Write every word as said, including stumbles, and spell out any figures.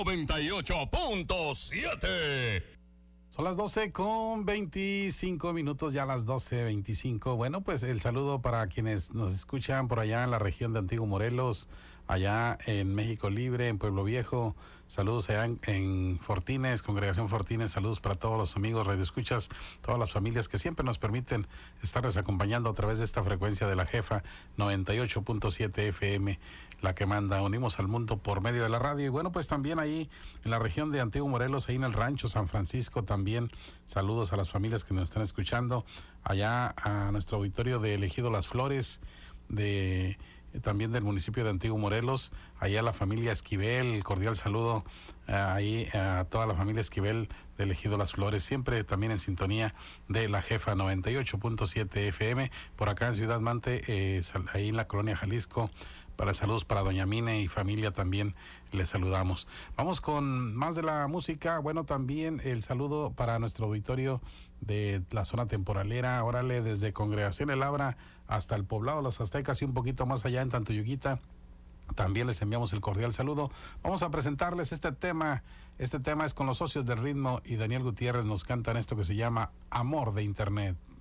noventa y ocho punto siete. Son las doce con veinticinco minutos, ya las doce veinticinco. Bueno, pues el saludo para quienes nos escuchan por allá en la región de Antiguo Morelos, allá en México Libre, en Pueblo Viejo. Saludos allá en, en Fortines, Congregación Fortines. Saludos para todos los amigos radioescuchas, todas las familias que siempre nos permiten estarles acompañando a través de esta frecuencia de la Jefa noventa y ocho punto siete F M, la que manda. Unimos al mundo por medio de la radio. Y bueno, pues también ahí en la región de Antiguo Morelos, ahí en el rancho San Francisco, también saludos a las familias que nos están escuchando. Allá a nuestro auditorio de Elegido Las Flores, de también del municipio de Antiguo Morelos, allá a la familia Esquivel, cordial saludo uh, ahí a toda la familia Esquivel de Elegido Las Flores, siempre también en sintonía de la Jefa noventa y ocho punto siete F M, por acá en Ciudad Mante, eh, ahí en la colonia Jalisco. Para saludos para doña Mine y familia también les saludamos. Vamos con más de la música. Bueno, también el saludo para nuestro auditorio de la zona temporalera. Órale, desde Congregación El Abra hasta el Poblado Los Aztecas y un poquito más allá en Tantuyuguita. También les enviamos el cordial saludo. Vamos a presentarles este tema. Este tema es con los Socios del Ritmo y Daniel Gutiérrez nos cantan esto que se llama Amor de Internet.